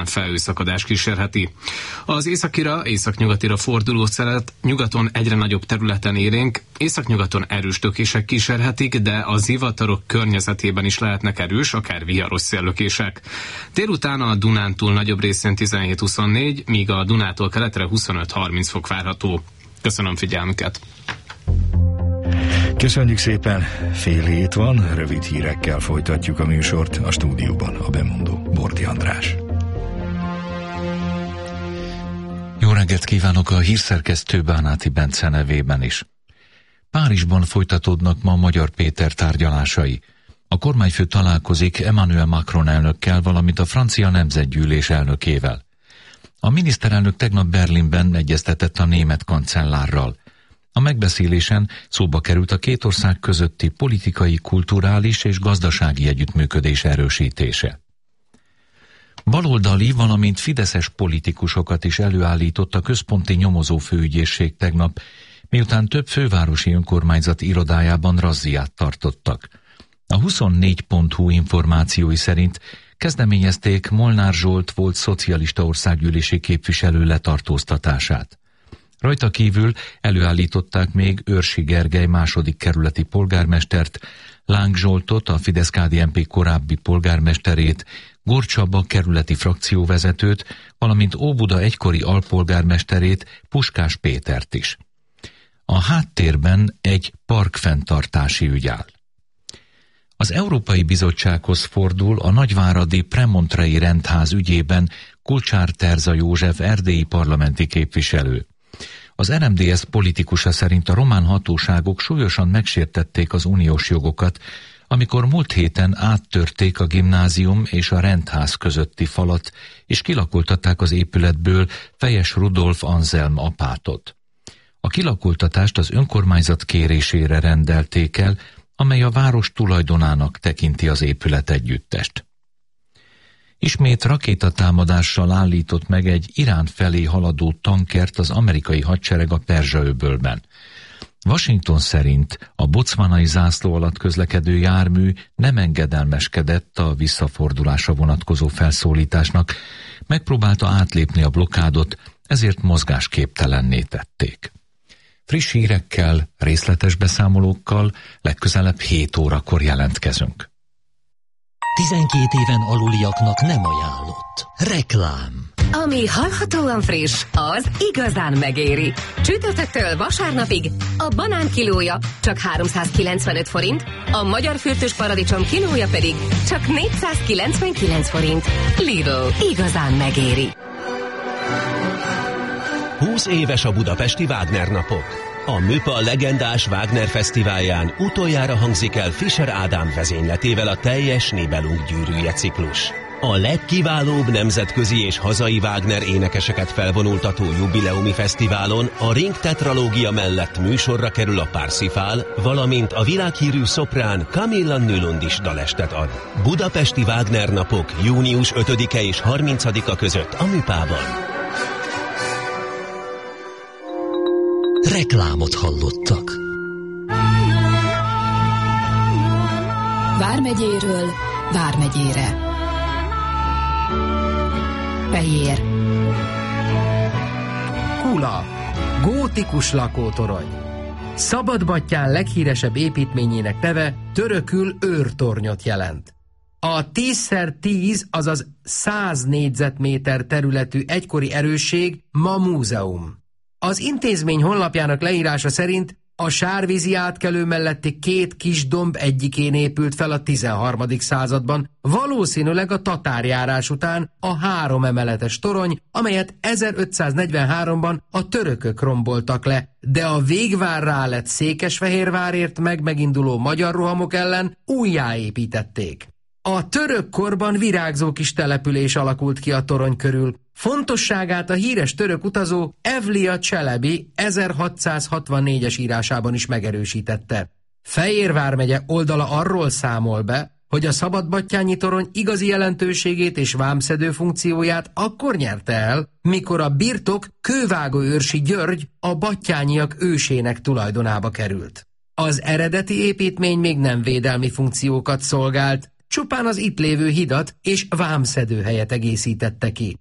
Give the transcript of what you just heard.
felhőszakadás kísérheti. Az északira, északnyugatira forduló szelet nyugaton egyre nagyobb területen élénk, északnyugaton erős tökések kísérhetik, de a zivatarok környezetében is lehetnek erős, akár viharos széllökések. Délután a Dunántúl nagyobb részén 17-24, míg a Dunától keletre 25-30 fok várható. Köszönöm figyelmüket! Köszönjük szépen, fél hét van, rövid hírekkel folytatjuk a műsort, a stúdióban a bemondó Bordi András. Jó reggelt kívánok a hírszerkesztő Bánáti Bence nevében is. Párizsban folytatódnak ma Magyar Péter tárgyalásai. A kormányfő találkozik Emmanuel Macron elnökkel, valamint a francia nemzetgyűlés elnökével. A miniszterelnök tegnap Berlinben egyeztetett a német kancellárral. A megbeszélésen szóba került a két ország közötti politikai, kulturális és gazdasági együttműködés erősítése. Baloldali, valamint fideszes politikusokat is előállított a központi nyomozófőügyészség tegnap, miután több fővárosi önkormányzat irodájában razziát tartottak. A 24.hu információi szerint kezdeményezték Molnár Zsolt volt szocialista országgyűlési képviselő letartóztatását. Rajta kívül előállították még Őrsi Gergely második kerületi polgármestert, Láng Zsoltot, a Fidesz-KDNP korábbi polgármesterét, Gór Csaba kerületi frakcióvezetőt, valamint Óbuda egykori alpolgármesterét, Puskás Pétert is. A háttérben egy parkfenntartási ügy áll. Az Európai Bizottsághoz fordul a nagyváradi Premontrei rendház ügyében Kulcsár Terza József erdélyi parlamenti képviselő. Az RMDSZ politikusa szerint a román hatóságok súlyosan megsértették az uniós jogokat, amikor múlt héten áttörték a gimnázium és a rendház közötti falat, és kilakoltatták az épületből Fejes Rudolf Anzelm apátot. A kilakoltatást az önkormányzat kérésére rendelték el, amely a város tulajdonának tekinti az épület együttest. Ismét rakétatámadással állított meg egy Irán felé haladó tankert az amerikai hadsereg a Perzsa-öbölben. Washington szerint a botswanai zászló alatt közlekedő jármű nem engedelmeskedett a visszafordulásra vonatkozó felszólításnak, megpróbálta átlépni a blokkádot, ezért mozgásképtelenné tették. Friss hírekkel, részletes beszámolókkal legközelebb 7 órakor jelentkezünk. 12 éven aluliaknak nem ajánlott. Reklám. Ami hallhatóan friss, az igazán megéri. Csütörtöktől vasárnapig a banán kilója csak 395 forint, a magyar fürtös paradicsom kilója pedig csak 499 forint. Lidl, igazán megéri. 20 éves a budapesti Wagner napok. A Műpa legendás Wagner fesztiválján utoljára hangzik el Fischer Ádám vezényletével a teljes Nibelung gyűrűje ciklus. A legkiválóbb nemzetközi és hazai Wagner énekeseket felvonultató jubileumi fesztiválon a Ring tetralógia mellett műsorra kerül a Parsifal, valamint a világhírű szoprán Camilla Nylund is dalestet ad. Budapesti Wagner napok június 5-e és 30-a között a Műpában. Reklámot hallottak. Vármegyéről Vármegyére. Fejér. Kula. Gótikus lakótorony. Szabadbattyán leghíresebb építményének neve törökül őrtornyot jelent. A 10x10, azaz 100 négyzetméter területű egykori erősség ma múzeum. Az intézmény honlapjának leírása szerint a sárvízi átkelő melletti 2 kis domb egyikén épült fel a 13. században, valószínűleg a tatárjárás után a 3 emeletes torony, amelyet 1543-ban a törökök romboltak le, de a végvárrá lett Székesfehérvárért meginduló magyar rohamok ellen újjáépítették. A török korban virágzó kis település alakult ki a torony körül. Fontosságát a híres török utazó Evliya Cselebi 1664-es írásában is megerősítette. Fejér vármegye oldala arról számol be, hogy a szabadbattyányi torony igazi jelentőségét és vámszedő funkcióját akkor nyerte el, mikor a birtok Kővágóőrsi György, a battyányiak ősének tulajdonába került. Az eredeti építmény még nem védelmi funkciókat szolgált, csupán az itt lévő hidat és vámszedőhelyet egészítette ki.